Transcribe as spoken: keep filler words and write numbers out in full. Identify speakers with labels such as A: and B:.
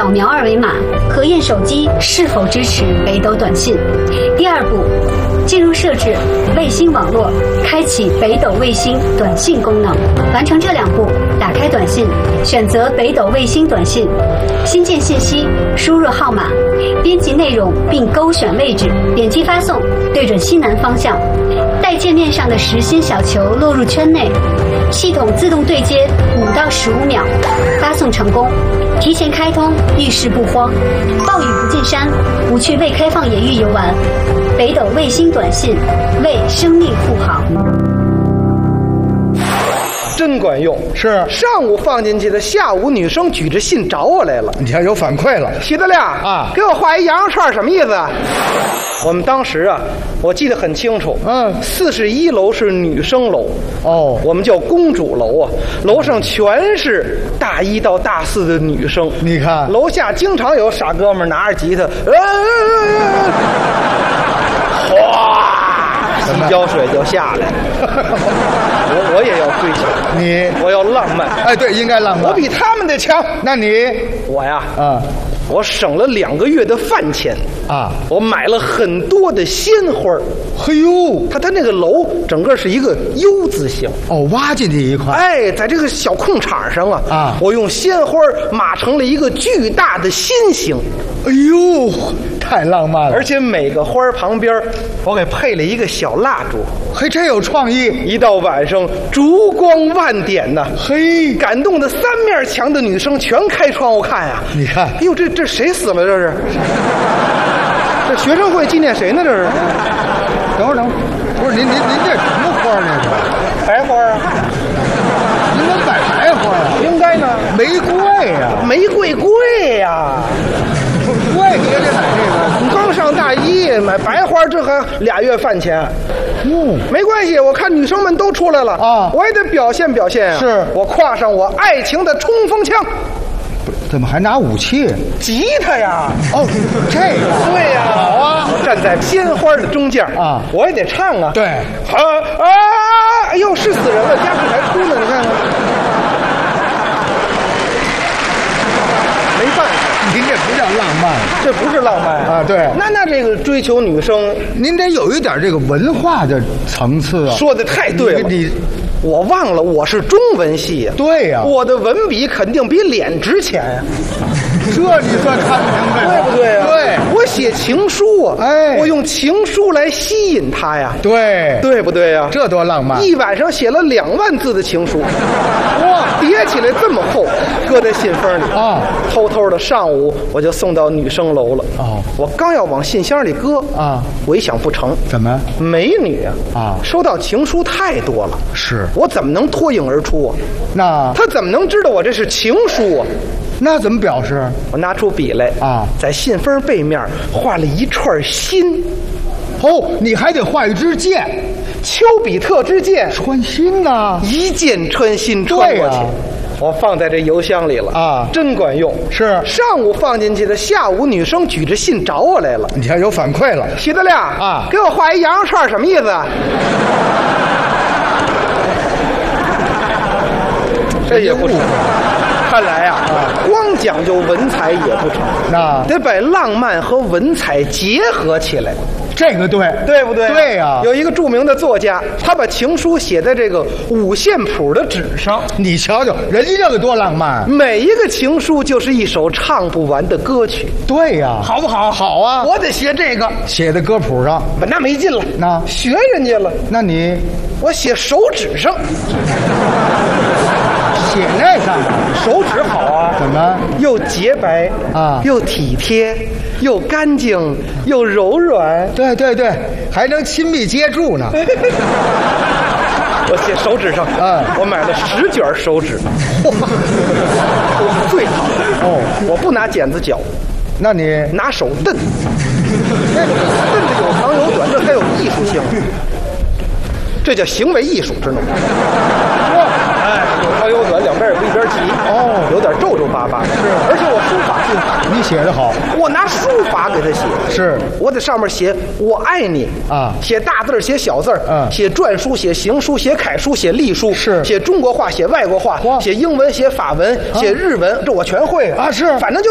A: 扫描二维码，核验手机是否支持北斗短信。第二步，进入设置卫星网络，开启北斗卫星短信功能。完成这两步，打开短信，选择北斗卫星短信，新建信息，输入号码，编辑内容并勾选位置，点击发送，对准西南方向。待界面上的实心小球落入圈内，系统自动对接五到十五秒，发送成功。提前开通，遇事不慌，暴雨不进山，不去未开放野域游玩。北斗卫星短信，为生命护航。
B: 真管用，
C: 是
B: 上午放进去的，下午女生举着信找我来了。
C: 你看有反馈了，
B: 徐德亮
C: 啊，
B: 给我画一羊肉串，什么意思？我们当时啊，我记得很清楚，
C: 嗯，
B: 四十一楼是女生楼，
C: 哦，
B: 我们叫公主楼啊，楼上全是大一到大四的女生。
C: 你看，
B: 楼下经常有傻哥们拿着吉他，哗，洗脚水就下来了。我我也要追求
C: 你，
B: 我要浪漫。
C: 哎，对，应该浪漫。
B: 我比他们的强。
C: 那你，
B: 我呀，
C: 啊，
B: 我省了两个月的饭钱
C: 啊，
B: 我买了很多的鲜花。
C: 嘿呦，
B: 它它那个楼整个是一个 U 字形。
C: 哦，挖进去一块。
B: 哎，在这个小空场上啊，
C: 啊，
B: 我用鲜花码成了一个巨大的心形。
C: 哎呦，太浪漫了！
B: 而且每个花旁边，我给配了一个小蜡烛，
C: 嘿，真有创意！
B: 一到晚上，烛光万点呐，
C: 嘿，
B: 感动的三面墙的女生全开窗户看呀。
C: 你看，
B: 哎呦，这这谁死了？这是？这学生会纪念谁呢？这是？
C: 等会儿，等会儿，不是您您您这什么花呢？
B: 白花啊？
C: 您怎么摆白花啊？
B: 应该呢？
C: 玫瑰呀，
B: 玫瑰贵呀。
C: 贵也得买这个。
B: 你刚上大一买白花，这还俩月饭钱。
C: 嗯，
B: 没关系，我看女生们都出来了
C: 啊，
B: 我也得表现表现啊。
C: 是
B: 我挎上我爱情的冲锋枪。
C: 怎么还拿武器？
B: 吉他呀！
C: 哦，这个
B: 对呀，好啊！站在鲜花的中间
C: 啊，
B: 我也得唱啊。
C: 对，
B: 啊啊！哎呦，是死人了，家属还哭呢，你看看。没办法，
C: 您这不叫浪漫，
B: 这不是浪漫
C: 啊！对，
B: 那那这个追求女生，
C: 您得有一点这个文化的层次啊。
B: 说的太对了，
C: 你。
B: 我忘了我是中文系呀。
C: 对呀，
B: 我的文笔肯定比脸值钱呀。
C: 这你算看不明白，
B: 对不对呀？
C: 对，
B: 我写情书啊，
C: 哎，
B: 我用情书来吸引他呀。
C: 对，
B: 对不对呀？
C: 这多浪漫！
B: 一晚上写了两万字的情书，哇，叠起来这么厚，搁在信封里
C: 啊。
B: 偷偷的上午我就送到女生楼了。
C: 哦，
B: 我刚要往信箱里搁
C: 啊，
B: 我一想不成，
C: 怎么？
B: 美女啊，
C: 啊，
B: 收到情书太多了，
C: 是
B: 我怎么能脱颖而出啊？
C: 那
B: 他怎么能知道我这是情书啊？
C: 那怎么表示？
B: 我拿出笔来
C: 啊，
B: 在信封背面画了一串心。
C: 哦，你还得画一支箭，
B: 丘比特之箭
C: 穿心呐、啊，
B: 一箭穿心穿过去。啊、我放在这邮箱里了
C: 啊，
B: 真管用。
C: 是
B: 上午放进去的，下午女生举着信找我来了。
C: 你看有反馈了，
B: 徐德亮
C: 啊，
B: 给我画一羊肉串，什么意思？这也不成。看来呀、啊，光讲究文采也不成，
C: 那
B: 得把浪漫和文采结合起来。
C: 这个对，
B: 对不对？
C: 对呀、啊。
B: 有一个著名的作家，他把情书写在这个五线谱的纸上。
C: 你瞧瞧，人家这个多浪漫！
B: 每一个情书就是一首唱不完的歌曲。
C: 对呀、啊，
B: 好不好？
C: 好啊！
B: 我得写这个，
C: 写在歌谱上，
B: 那没劲了。
C: 那
B: 学人家了。
C: 那你，
B: 我写手指上。
C: 写那上
B: 手指好啊？
C: 怎么？
B: 又洁白
C: 啊，
B: 又体贴，又干净，又柔软。
C: 对对对，还能亲密接触呢。
B: 我写手指上，
C: 嗯，
B: 我买了十卷手指，都是最好的。
C: 哦，
B: 我不拿剪子绞，
C: 那你
B: 拿手蹬，这个蹬的有长有短，这才有艺术性。这叫行为艺术，知道吗？哎，有长有短，两边也不一边齐。哦，有点皱皱巴巴。是，而且我书法最好。
C: 你写得好，
B: 我拿书法给他写。
C: 是，
B: 我在上面写我爱你
C: 啊，
B: 写大字写小字
C: 嗯，
B: 写篆书，写行书，写楷书，写隶书，
C: 是，
B: 写中国话，写外国话，写英文，写法文，写日文，这我全会
C: 啊。是，
B: 反正就。